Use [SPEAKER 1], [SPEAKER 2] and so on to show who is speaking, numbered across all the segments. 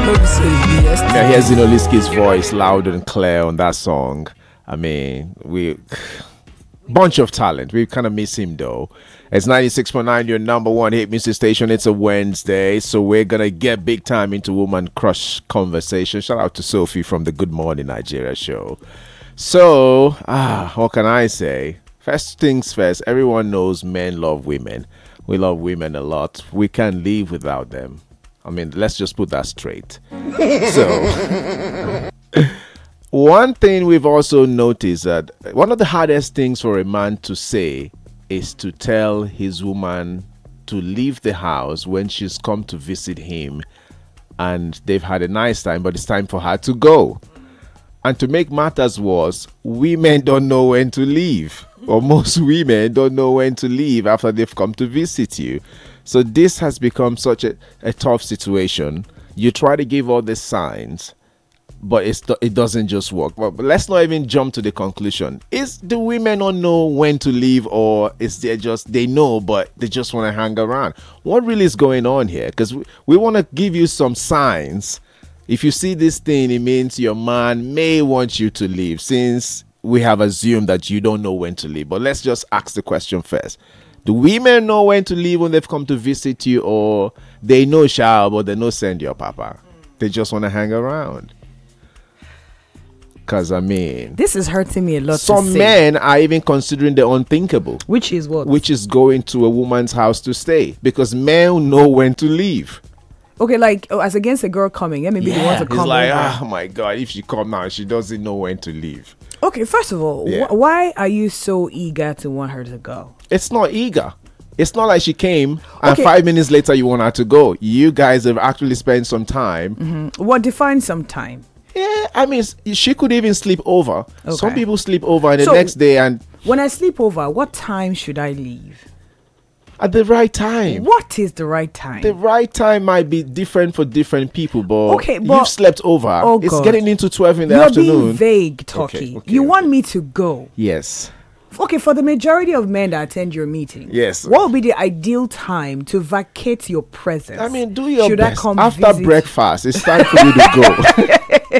[SPEAKER 1] Now here's Zinoliski's voice loud and clear on that song. I mean, we bunch of talent. We kind of miss him though. It's 96.9, your number one hit music station. It's a Wednesday, so we're gonna get big time into woman crush conversation. Shout out to Sophie from the Good Morning Nigeria show. So, what can I say? First things first, everyone knows men love women. We love women a lot. We can't live without them. I mean, let's just put that straight. So, one thing we've also noticed that one of the hardest things for a man to say is to tell his woman to leave the house when she's come to visit him and they've had a nice time, but it's time for her to go. And to make matters worse, women don't know when to leave, or most women don't know when to leave after they've come to visit you. So this has become such a tough situation. You try to give all the signs, but it doesn't just work. But let's not even jump to the conclusion. Is the women don't know when to leave, or is they know, but they just want to hang around? What really is going on here? Because we want to give you some signs. If you see this thing, it means your man may want you to leave, since we have assumed that you don't know when to leave. But let's just ask the question first. Do women know when to leave when they've come to visit you, or they know shower, but they know send your papa? They just want to hang around. Because, I mean,
[SPEAKER 2] this is hurting me a lot.
[SPEAKER 1] Some men are even considering the unthinkable.
[SPEAKER 2] Which is what?
[SPEAKER 1] Which is going to a woman's house to stay. Because men know when to leave.
[SPEAKER 2] Okay, like, as against a girl coming, maybe they want to come.
[SPEAKER 1] It's like,
[SPEAKER 2] over.
[SPEAKER 1] oh my God, if she come now, she doesn't know when to leave.
[SPEAKER 2] Okay, first of all, why are you so eager to want her to go?
[SPEAKER 1] It's not eager. It's not like she came and 5 minutes later you want her to go. You guys have actually spent some time.
[SPEAKER 2] Mm-hmm. What defines some time?
[SPEAKER 1] Yeah, I mean, she could even sleep over. Okay. Some people sleep over and the next day. And
[SPEAKER 2] when I sleep over, what time should I leave?
[SPEAKER 1] At the right time.
[SPEAKER 2] What is the right time?
[SPEAKER 1] The right time might be different for different people, but you've slept over. It's getting into 12 in the afternoon.
[SPEAKER 2] You're being vague, Talkie. You want me to go?
[SPEAKER 1] Yes.
[SPEAKER 2] Okay, for the majority of men that attend your meeting,
[SPEAKER 1] yes,
[SPEAKER 2] what would be the ideal time to vacate your presence?
[SPEAKER 1] I mean, do your best. After breakfast, it's time for you to go.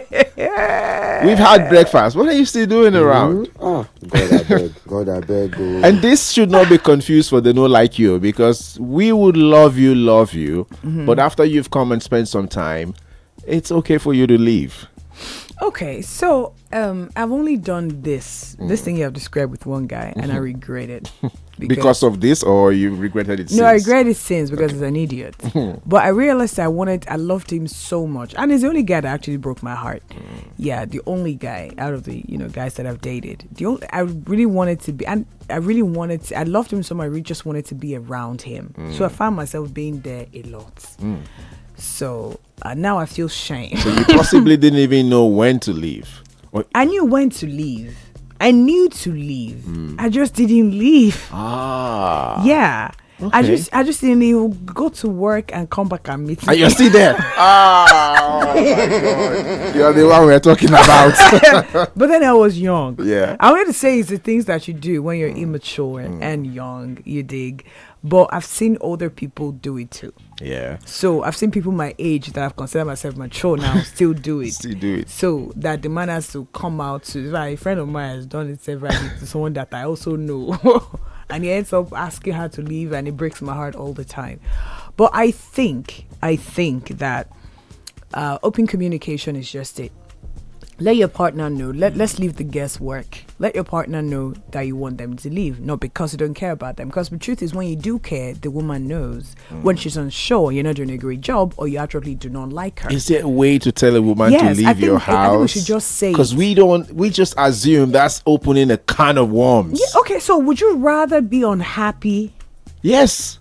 [SPEAKER 1] We've had breakfast. What are you still doing around?
[SPEAKER 3] Oh, God, I beg.
[SPEAKER 1] And this should not be confused for the no like you, because we would love you, mm-hmm. But after you've come and spent some time, it's okay for you to leave.
[SPEAKER 2] Okay, so I've only done this thing you have described with one guy, and I regret it.
[SPEAKER 1] Because of this, or you regretted it since?
[SPEAKER 2] No, I regret it since because he's an idiot. But I realized I loved him so much. And he's the only guy that actually broke my heart. Yeah, the only guy out of the guys that I've dated. I really wanted to be, and I loved him so much, I really just wanted to be around him. So I found myself being there a lot. So now I feel shame.
[SPEAKER 1] So you possibly didn't even know when to leave.
[SPEAKER 2] I knew when to leave. I knew to leave. I just didn't leave. Yeah. Okay. I just didn't even go to work and come back and meet you.
[SPEAKER 1] And you're still there. Oh my God. You're the one we're talking about.
[SPEAKER 2] But then I was young.
[SPEAKER 1] Yeah.
[SPEAKER 2] I wanted to say it's the things that you do when you're immature and young, you dig. But I've seen older people do it too.
[SPEAKER 1] Yeah.
[SPEAKER 2] So I've seen people my age that I've considered myself mature now still do it.
[SPEAKER 1] Still do it.
[SPEAKER 2] So that the man has to come out to, like, a friend of mine has done it several times to someone that I also know. And he ends up asking her to leave, and it breaks my heart all the time. But I think that open communication is just it. Let your partner know. Let's leave the guesswork. Let your partner know that you want them to leave, not because you don't care about them. Because the truth is, when you do care, the woman knows. When she's unsure, you're not doing a great job, or you actually do not like her.
[SPEAKER 1] Is there a way to tell a woman to leave your house?
[SPEAKER 2] I think we should just say,
[SPEAKER 1] because we just assume that's opening a can of worms.
[SPEAKER 2] Yeah, okay, so would you rather be unhappy?
[SPEAKER 1] Yes.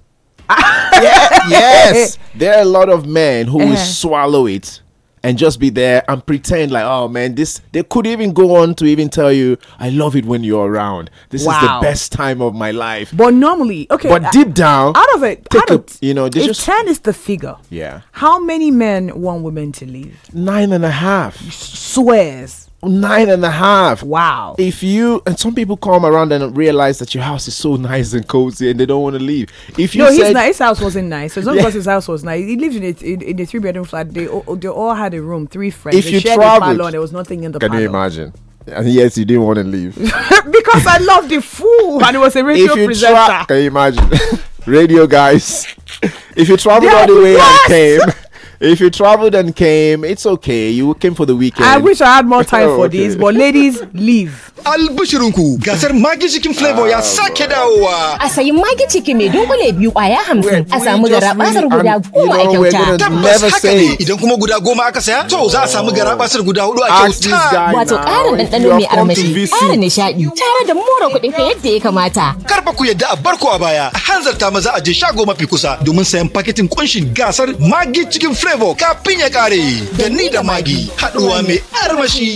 [SPEAKER 1] Yes. There are a lot of men who will swallow it and just be there and pretend like, oh man, they could even go on to even tell you, I love it when you're around. This is the best time of my life.
[SPEAKER 2] But normally,
[SPEAKER 1] but deep down,
[SPEAKER 2] out of it,
[SPEAKER 1] if
[SPEAKER 2] 10 is the figure.
[SPEAKER 1] Yeah.
[SPEAKER 2] How many men want women to leave?
[SPEAKER 1] 9.5.
[SPEAKER 2] Swears.
[SPEAKER 1] 9.5.
[SPEAKER 2] Wow.
[SPEAKER 1] And some people come around and realize that your house is so nice and cozy and they don't want to leave. If you
[SPEAKER 2] his house wasn't nice. It's not because his house was nice. He lived in a 3-bedroom flat. They all had a room, 3 friends.
[SPEAKER 1] If
[SPEAKER 2] they
[SPEAKER 1] you
[SPEAKER 2] shared
[SPEAKER 1] traveled,
[SPEAKER 2] a parlor and there was nothing in the parlor.
[SPEAKER 1] Can you imagine? And yes, you didn't want to leave.
[SPEAKER 2] Because I loved the food and it was a radio presenter.
[SPEAKER 1] Can you imagine? Radio guys. If you traveled all the way and came. If you traveled and came, it's okay. You came for the weekend.
[SPEAKER 2] I wish I had more time for this, but ladies, leave.
[SPEAKER 4] Albishirunku, gasar Maggi Chicken Flavor ya sake dawowa.
[SPEAKER 5] A sayi Maggi Chicken mai dunkule 2 kwaya 50 a samu garabasar guda 10 a kyauta.
[SPEAKER 4] Tabbas haka ne, idan kuma guda 10 aka saya, to za a samu garabasar guda 4 a kyauta.
[SPEAKER 5] Wato ƙarin ɗanɗano mai armashi, ƙarin nishaɗi, tare da more kuɗin ka yadda ya kamata.
[SPEAKER 4] Karfa ku yadda a barko a baya, a hanzarta maza a je shago mafi kusa domin sayan paketin kunshin gasar Maggi Chicken Flavor kafin ya ƙare. Da ni da Maggi, haɗuwa mai armashi.